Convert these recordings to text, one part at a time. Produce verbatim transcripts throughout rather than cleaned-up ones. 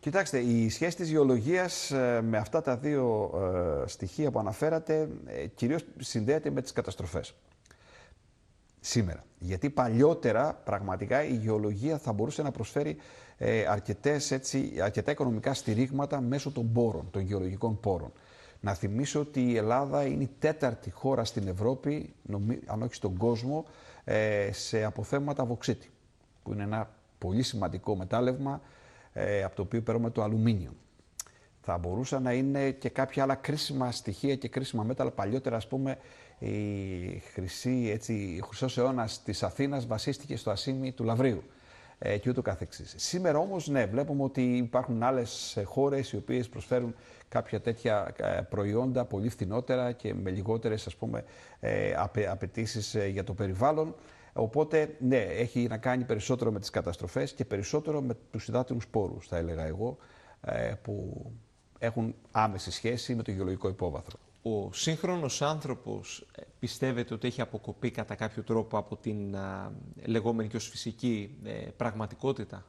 Κοιτάξτε, η σχέση της γεωλογίας με αυτά τα δύο ε, στοιχεία που αναφέρατε ε, κυρίως συνδέεται με τις καταστροφές. Σήμερα. Γιατί παλιότερα πραγματικά η γεωλογία θα μπορούσε να προσφέρει ε, αρκετές, έτσι, αρκετά οικονομικά στηρίγματα μέσω των πόρων, των γεωλογικών πόρων. Να θυμίσω ότι η Ελλάδα είναι η τέταρτη χώρα στην Ευρώπη, αν όχι στον κόσμο, ε, σε αποθέματα βωξίτη, που είναι ένα πολύ σημαντικό μετάλλευμα, ε, από το οποίο παίρνουμε το αλουμίνιο. Θα μπορούσαν να είναι και κάποια άλλα κρίσιμα στοιχεία και κρίσιμα μέταλλα. Παλιότερα, ας πούμε, η χρυσή, έτσι, ο χρυσός αιώνας της Αθήνας βασίστηκε στο ασίμι του Λαβρίου ε, και ούτω καθεξής. Σήμερα όμως, ναι, βλέπουμε ότι υπάρχουν άλλες χώρες οι οποίες προσφέρουν κάποια τέτοια προϊόντα πολύ φθηνότερα και με λιγότερες, ας πούμε, ε, απαι, απαιτήσεις ε, για το περιβάλλον. Οπότε, ναι, έχει να κάνει περισσότερο με τις καταστροφές και περισσότερο με τους υδάτινους πόρους, θα έλεγα εγώ, ε, που έχουν άμεση σχέση με το γεωλογικό υπόβαθρο. Ο σύγχρονος άνθρωπος πιστεύετε ότι έχει αποκοπεί κατά κάποιο τρόπο από την α, λεγόμενη και ως φυσική ε, πραγματικότητα?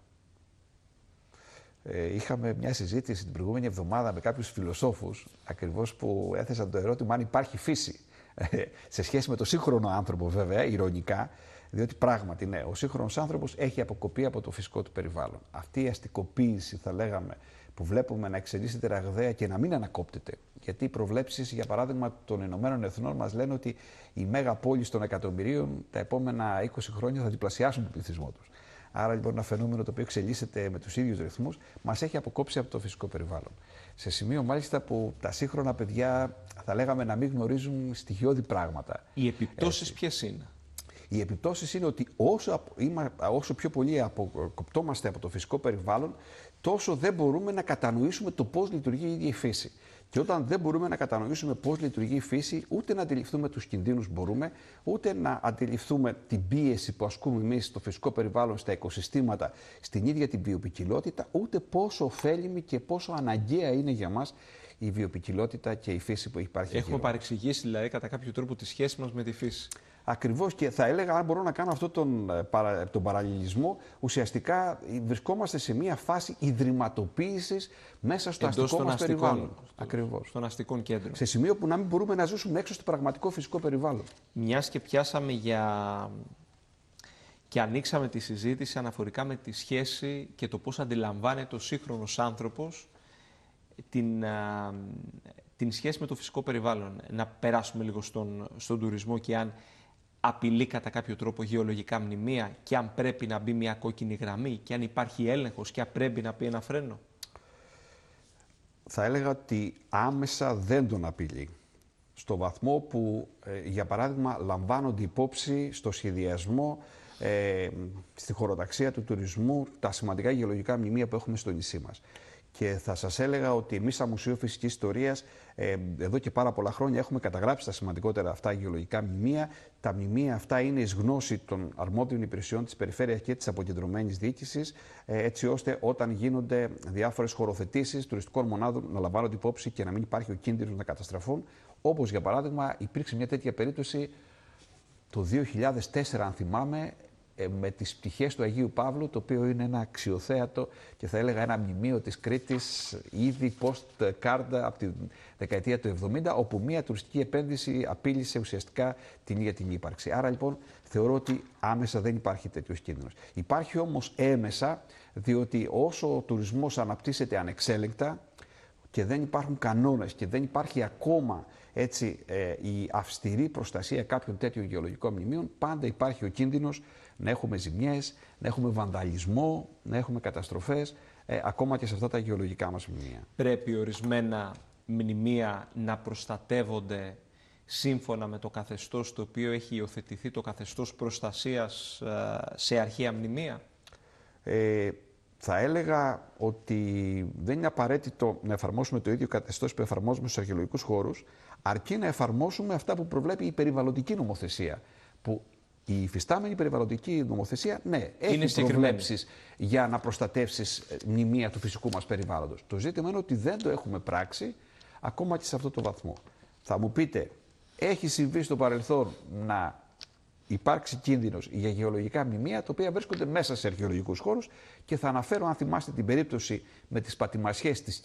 Ε, είχαμε μια συζήτηση την προηγούμενη εβδομάδα με κάποιους φιλοσόφους, ακριβώς που έθεσαν το ερώτημα αν υπάρχει φύση. Ε, σε σχέση με το σύγχρονο άνθρωπο, βέβαια, ηρωνικά, διότι πράγματι, ναι, ο σύγχρονος άνθρωπος έχει αποκοπεί από το φυσικό του περιβάλλον. Αυτή η αστικοποίηση, θα λέγαμε, που βλέπουμε να εξελίσσεται ραγδαία και να μην ανακόπτεται. Γιατί οι προβλέψεις, για παράδειγμα, των Ηνωμένων Εθνών μας λένε ότι οι μέγαπόλεις των εκατομμυρίων τα επόμενα είκοσι χρόνια θα διπλασιάσουν τον πληθυσμό τους. Άρα, λοιπόν, ένα φαινόμενο το οποίο εξελίσσεται με τους ίδιους ρυθμούς μας έχει αποκόψει από το φυσικό περιβάλλον. Σε σημείο, μάλιστα, που τα σύγχρονα παιδιά, θα λέγαμε, να μην γνωρίζουν στοιχειώδη πράγματα. Οι επιπτώσεις ποιες είναι? Οι επιπτώσεις είναι ότι όσο, όσο πιο πολύ αποκοπτόμαστε από το φυσικό περιβάλλον, τόσο δεν μπορούμε να κατανοήσουμε το πώς λειτουργεί η ίδια η φύση. Και όταν δεν μπορούμε να κατανοήσουμε πώς λειτουργεί η φύση, ούτε να αντιληφθούμε τους κινδύνους μπορούμε, ούτε να αντιληφθούμε την πίεση που ασκούμε εμείς στο φυσικό περιβάλλον, στα οικοσυστήματα, στην ίδια την βιοποικιλότητα, ούτε πόσο ωφέλιμη και πόσο αναγκαία είναι για μας η βιοποικιλότητα και η φύση που υπάρχει. Έχουμε παρεξηγήσει, δηλαδή, κατά κάποιο τρόπο τη σχέση μας με τη φύση. Ακριβώς, και θα έλεγα, αν μπορώ να κάνω αυτόν τον, τον παραλληλισμό, ουσιαστικά βρισκόμαστε σε μια φάση ιδρυματοποίησης μέσα στο εντός αστικό μας αστικών, περιβάλλον. στο, Ακριβώς. Στον αστικό κέντρο. Σε σημείο που να μην μπορούμε να ζήσουμε έξω στο πραγματικό φυσικό περιβάλλον. Μιας και πιάσαμε για... και ανοίξαμε τη συζήτηση αναφορικά με τη σχέση και το πώς αντιλαμβάνεται ο σύγχρονος άνθρωπος την, α, την σχέση με το φυσικό περιβάλλον. Να περάσουμε λίγο στον, στον τουρισμό και αν απειλεί κατά κάποιο τρόπο γεωλογικά μνημεία και αν πρέπει να μπει μια κόκκινη γραμμή και αν υπάρχει έλεγχος και αν πρέπει να πει ένα φρένο. Θα έλεγα ότι άμεσα δεν τον απειλεί. Στο βαθμό που, ε, για παράδειγμα, λαμβάνονται υπόψη στο σχεδιασμό, ε, στη χωροταξία του τουρισμού, τα σημαντικά γεωλογικά μνημεία που έχουμε στο νησί μας. Και θα σας έλεγα ότι εμείς, σαν Μουσείο Φυσικής Ιστορίας, ε, εδώ και πάρα πολλά χρόνια έχουμε καταγράψει τα σημαντικότερα αυτά γεωλογικά μνημεία. Τα μνημεία αυτά είναι εις γνώση των αρμόδιων υπηρεσιών της περιφέρειας και της αποκεντρωμένης διοίκησης, ε, έτσι ώστε όταν γίνονται διάφορες χωροθετήσεις τουριστικών μονάδων να λαμβάνονται υπόψη και να μην υπάρχει ο κίνδυνος να καταστραφούν. Όπως, για παράδειγμα, υπήρξε μια τέτοια περίπτωση το δύο χιλιάδες τέσσερα, αν θυμάμαι, με τις πτυχές του Αγίου Παύλου, το οποίο είναι ένα αξιοθέατο και θα έλεγα ένα μνημείο της Κρήτης ήδη post-card από τη δεκαετία του εβδομήντα, όπου μια τουριστική επένδυση απείλησε ουσιαστικά την ίδια την ύπαρξη. Άρα, λοιπόν, θεωρώ ότι άμεσα δεν υπάρχει τέτοιος κίνδυνος. Υπάρχει όμως έμεσα, διότι όσο ο τουρισμός αναπτύσσεται ανεξέλεγκτα και δεν υπάρχουν κανόνες και δεν υπάρχει ακόμα, έτσι, ε, η αυστηρή προστασία κάποιων τέτοιων γεωλογικών μνημείων, πάντα υπάρχει ο κίνδυνος να έχουμε ζημιές, να έχουμε βανδαλισμό, να έχουμε καταστροφές, ε, ακόμα και σε αυτά τα γεωλογικά μας μνημεία. Πρέπει ορισμένα μνημεία να προστατεύονται σύμφωνα με το καθεστώς το οποίο έχει υιοθετηθεί, το καθεστώς προστασίας ε, σε αρχαία μνημεία. Ε, θα έλεγα ότι δεν είναι απαραίτητο να εφαρμόσουμε το ίδιο καθεστώς που εφαρμόζουμε στους αρχαιολογικούς χώρους, αρκεί να εφαρμόσουμε αυτά που προβλέπει η περιβαλλοντική νομοθεσία. Που η υφιστάμενη περιβαλλοντική νομοθεσία, ναι, έχει προβλέψεις για να προστατεύσεις μνημεία του φυσικού μας περιβάλλοντος. Το ζήτημα είναι ότι δεν το έχουμε πράξει ακόμα και σε αυτό το βαθμό. Θα μου πείτε, έχει συμβεί στο παρελθόν να υπάρξει κίνδυνος για γεωλογικά μνημεία, τα οποία βρίσκονται μέσα σε αρχαιολογικούς χώρους, και θα αναφέρω, αν θυμάστε, την περίπτωση με τις πατημασιές της